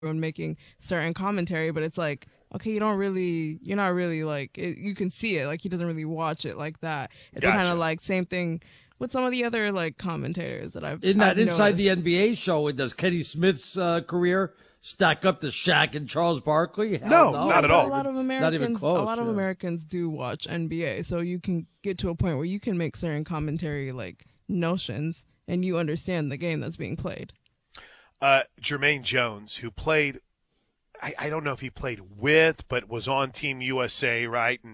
when making certain commentary, but it's like, okay, you're not really like, you can see it, like he doesn't really watch it like that. It's kind Gotcha. of like same thing with some of the other like commentators that In that I've Inside the noticed. NBA show, does Kenny Smith's career stack up to Shaq and Charles Barkley? No, Hell not at But all. a lot of Not even Americans, close. a lot of yeah. Americans do watch NBA, so you can get to a point where you can make certain commentary like notions, and you understand the game that's being played. Jermaine Jones, who played, I don't know if he played with, but was on Team USA, right? And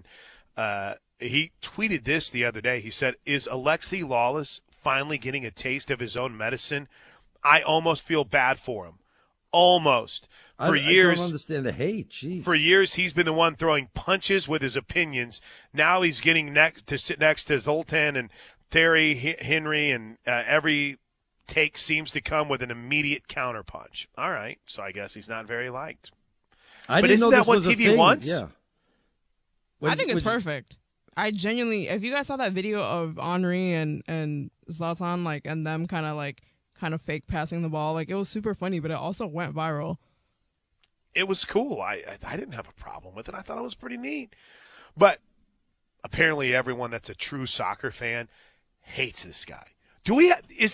he tweeted this the other day. He said, "Is Alexi Lawless finally getting a taste of his own medicine? I almost feel bad for him. Almost. For years, I don't understand the hate. Jeez. for years, he's been the one throwing punches with his opinions. Now he's getting to sit next to Zoltan and Thierry Henry, and every take seems to come with an immediate counterpunch. All right, so I guess he's not very liked. I but didn't isn't know that this what was a TV thing. wants? Yeah. I think it's Which- perfect. I genuinely, if you guys saw that video of Henri and Zlatan, like, and them kind of fake passing the ball, like, it was super funny, but it also went viral. It was cool. I didn't have a problem with it. I thought it was pretty neat. But apparently, everyone that's a true soccer fan hates this guy. Is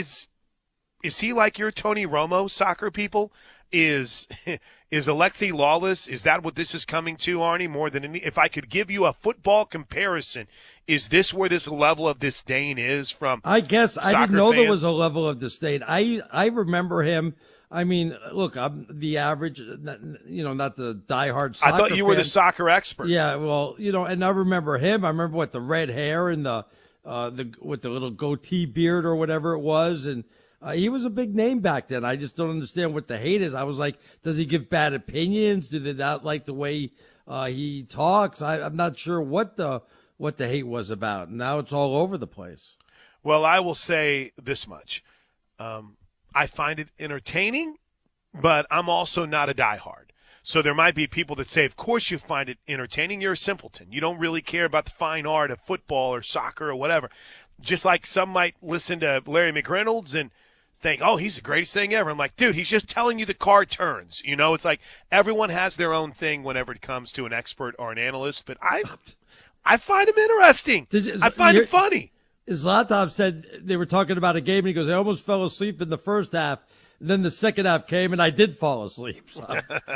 he like your Tony Romo soccer people? Is Alexi Lawless? Is that what this is coming to, Arnie? More than any, if I could give you a football comparison, is this where this level of disdain is from? I guess I soccer didn't know there fans? was a level of disdain. I remember him. I mean, look, I'm the average, not the diehard soccer I thought you were fan. the soccer expert. Yeah, well, and I remember him. I remember the red hair and the with the little goatee beard or whatever it was, and he was a big name back then. I just don't understand what the hate is. I was like, does he give bad opinions? Do they not like the way he talks? I'm not sure what the hate was about. Now it's all over the place. Well, I will say this much. I find it entertaining, but I'm also not a diehard. So there might be people that say, of course you find it entertaining. You're a simpleton. You don't really care about the fine art of football or soccer or whatever. Just like some might listen to Larry McReynolds and think, oh, he's the greatest thing ever. I'm like, dude, he's just telling you the car turns. It's like everyone has their own thing whenever it comes to an expert or an analyst. But I find him interesting. I find him funny. Zlatan said they were talking about a game, and he goes, I almost fell asleep in the first half. And then the second half came, and I did fall asleep. So,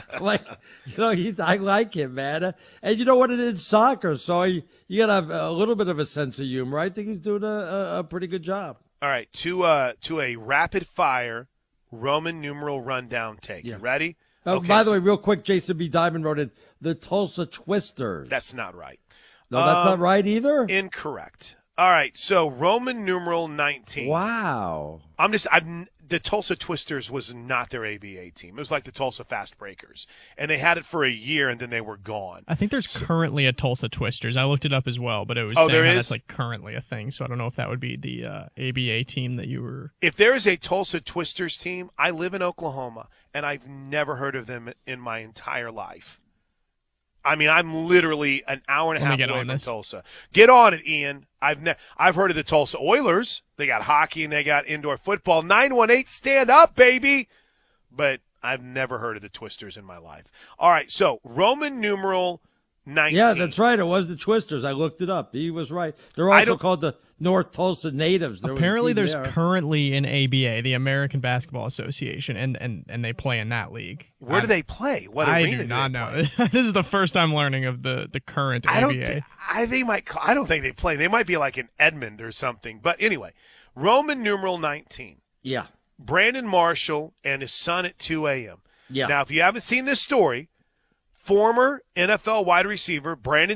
I like him, man. And you know what? It is soccer, so you got to have a little bit of a sense of humor. I think he's doing a pretty good job. All right, to a rapid-fire Roman numeral rundown take. Yeah. You ready? By the way, real quick, Jason B. Diamond wrote in the Tulsa Twisters. That's not right. No, that's not right either? Incorrect. All right, so Roman numeral 19. Wow. The Tulsa Twisters was not their ABA team. It was like the Tulsa Fast Breakers. And they had it for a year, and then they were gone. I think there's currently a Tulsa Twisters. I looked it up as well, but it was Oh, saying there how is? that's like currently a thing. So I don't know if that would be the ABA team that you were. If there is a Tulsa Twisters team, I live in Oklahoma, and I've never heard of them in my entire life. I mean, I'm literally an hour and a Let me half get away on from this. Tulsa. Get on it, Ian. I've heard of the Tulsa Oilers. They got hockey and they got indoor football. 918, stand up, baby. But I've never heard of the Twisters in my life. All right, so Roman numeral 19. Yeah, that's right. It was the Twisters. I looked it up. He was right. They're also called the North Tulsa Natives. There was a Apparently, team there's there. currently an ABA, the American Basketball Association, and they play in that league. Where do they play? What I arena do not know. play? This is the first I'm learning of the current I ABA. don't think they play. They might be like in Edmond or something. But anyway, Roman numeral 19. Yeah. Brandon Marshall and his son at 2 a.m. Yeah. Now, if you haven't seen this story, former NFL wide receiver Brandon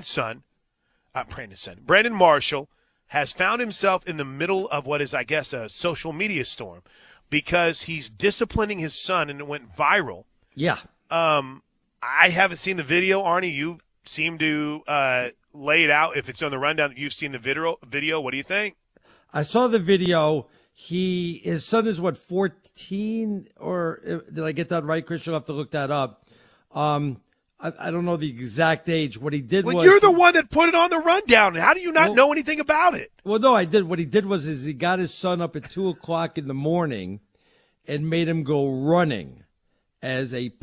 Marshall has found himself in the middle of what is, I guess, a social media storm because he's disciplining his son, and it went viral. Yeah. I haven't seen the video. Arnie, you seem to lay it out. If it's on the rundown that you've seen the video, what do you think? I saw the video. His son is 14, or did I get that right, Chris? You'll have to look that up. I don't know the exact age. What he did Well, was you're the one that put it on the rundown. How do you not know anything about it? Well, no, I did. What he did was he got his son up at 2:00 in the morning and made him go running. as a